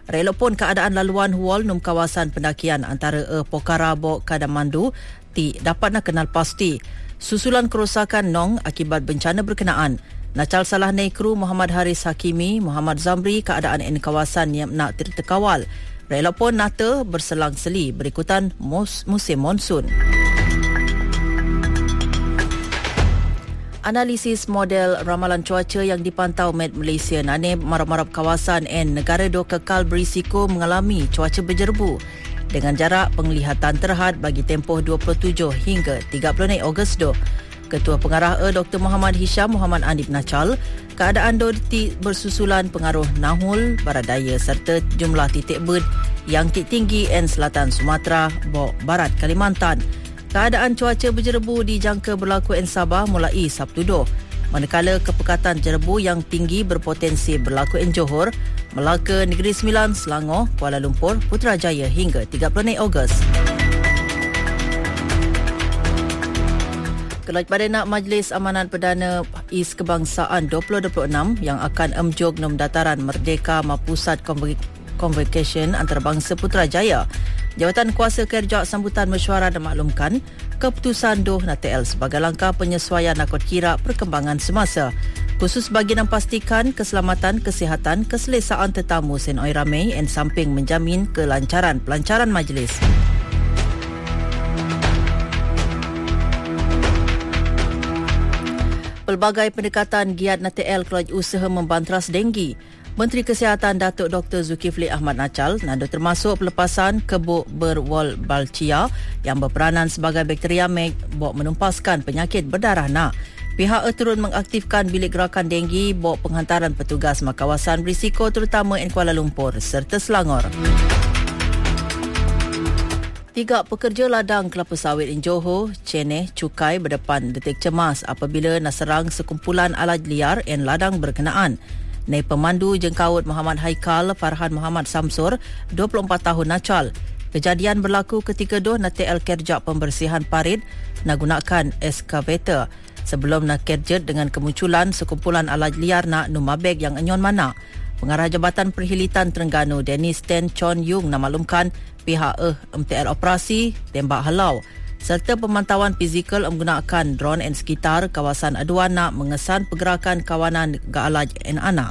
Relok pun keadaan laluan huol num kawasan pendakian antara Pokhara Bok Kadamandu dapat nak kenal pasti. Susulan kerosakan nong akibat bencana berkenaan. Nacal salah nei kru Muhammad Haris Hakimi, Muhammad Zamri keadaan in kawasan yang nak terkawal. Relok pun nata berselang-seli berikutan musim monsun. Analisis model ramalan cuaca yang dipantau Met Malaysia nane marap-marap kawasan negara do kekal berisiko mengalami cuaca berjerbu dengan jarak penglihatan terhad bagi tempoh 27 hingga 30 Ogos do. Ketua Pengarah Dr. Muhammad Hisham Muhammad Anip Nacal, keadaan do bersusulan pengaruh nahul, baradaya serta jumlah titik berd yang tinggi selatan Sumatera, barat Kalimantan. Keadaan cuaca berjerbu dijangka berlaku Sabah mulai Sabtu do. Manakala kepekatan jerbu yang tinggi berpotensi berlaku Johor, Melaka, Negeri Sembilan, Selangor, Kuala Lumpur, Putrajaya hingga 30 Ogos. Kelaj Badan Majlis Amanat Perdana IS Kebangsaan 2026 yang akan emjog nom dataran Merdeka Mapusat Convocation antarabangsa Putrajaya. Jawatan Kuasa Kerja Sambutan Mesyuarat memaklumkan keputusan doh NATL sebagai langkah penyesuaian nakot kira perkembangan semasa, khusus bagi memastikan keselamatan, kesihatan, keselesaan tetamu senoi ramai samping menjamin kelancaran pelancaran majlis. Pelbagai pendekatan giat NATL kelaj usaha membantras denggi. Menteri Kesihatan Datuk Dr. Zulkifli Ahmad Nacal nando termasuk pelepasan kebuk berwol balcia yang berperanan sebagai bakteria bok menumpaskan penyakit berdarah nak. Pihak turun mengaktifkan bilik gerakan denggi bok penghantaran petugas kawasan berisiko terutama Kuala Lumpur serta Selangor. 3 pekerja ladang kelapa sawit Johor, Ceneh, Cukai berdepan detik cemas apabila naserang sekumpulan alat liar ladang berkenaan. Nei pemandu jengkaut Muhammad Haikal Farhan Muhammad Samsur, 24 tahun Nacal. Kejadian berlaku ketika NATL kerja pembersihan parit nak gunakan eskavator sebelum nak kerjet dengan kemunculan sekumpulan alat liar nak numabeg yang enyon mana. Pengarah Jabatan Perhilitan Terengganu Dennis Ten Chon Yung maklumkan pihak MTL operasi tembak halau serta pemantauan fizikal menggunakan drone sekitar kawasan aduan nak mengesan pergerakan kawanan gaalaj anak.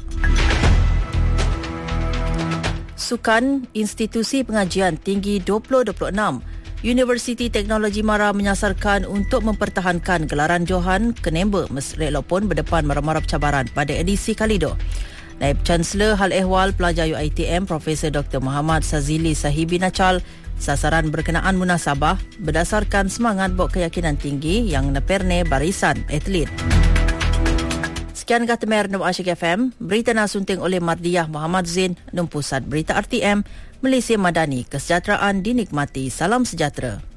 Sukan Institusi Pengajian Tinggi 2026 Universiti Teknologi Mara menyasarkan untuk mempertahankan gelaran Johan Kenemba Relok pun berdepan marap-marap cabaran pada edisi kali do. Naib Chancellor Hal Ehwal Pelajar UiTM Profesor Dr. Muhammad Sazili Sahibi Nacal sasaran berkenaan munasabah berdasarkan semangat bok keyakinan tinggi yang neperne barisan atlet. Sekian kata Mer Num Asyik FM, berita nasunting oleh Mardiah Muhammad Zain, Num Pusat Berita RTM, Malaysia Madani, kesejahteraan dinikmati. Salam sejahtera.